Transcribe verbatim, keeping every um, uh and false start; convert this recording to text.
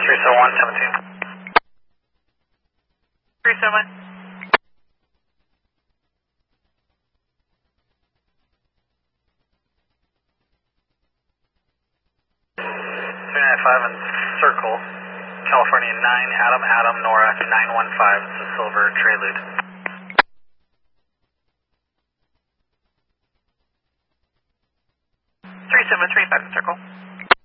three seven one seventeen. three seven. three nine five and circle. California nine, Adam, Adam, Nora, nine one five. It's a silver Prelude. three seven three five and circle.